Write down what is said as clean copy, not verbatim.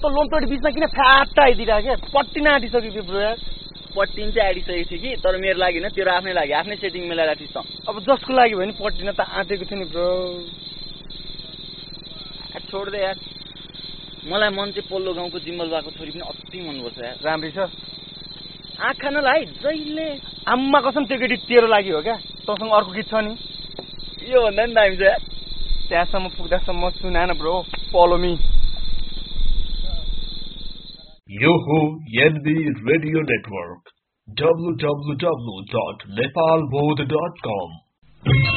त लोमटोडी बिचमा किन फ्याट्टा आइदिरा के पट्टी न आटिसक्यो ब्रो यार पट्टिन चाहिँ आइसकेको थियो कि तर मेरो लागि न तेरो आफ्नै लागि आफ्नै सेटिङ मिलाएर थिस् त अब जसको लागि भयो नि पट्टिन त आटेको थियो नि ब्रो छोड दे यार मलाई मन चाहिँ पल्लो गाउँको जिम्बलबाको छोरी पनि अति मन पर्छ यार राम्रै छ आँखा नलाइ जहिले आम्मा कसम त्यो केटी तेरो लागि हो क्या तँसँग अर्को गीत छ नि यो भन्दा नि दामी छ यार त्यहाँसम्म पुग्दासम्म सुना न ब्रो फलो मी यो हो एनबी रेडियो नेटवर्क www.nepalbodh.com